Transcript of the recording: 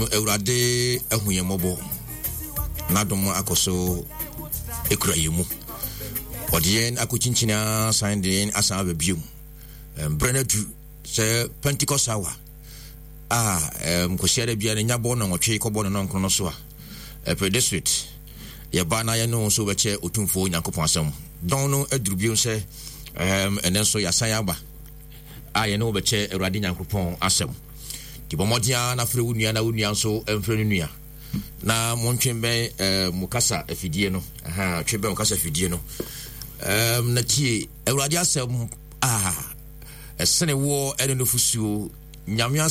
Eurade ehuyemobo na domo akoso ekura yemu odien akochinchina sande asan babium brenadu se Pentecost hour mkoshia bia nya bo no nwotwe kobo no nkono so a predeswit ye ba na ye no so beche otumfo Nyankopon asem don no adurubio se enenso yasan yaba ye no beche Awurade Nyankopon asem Kibomodia na fre wunua na wunua so emfre nua na montwembe mukasa afidie no twembe mukasa afidie no na tie Awurade asem esene wo ene no fusuo nyame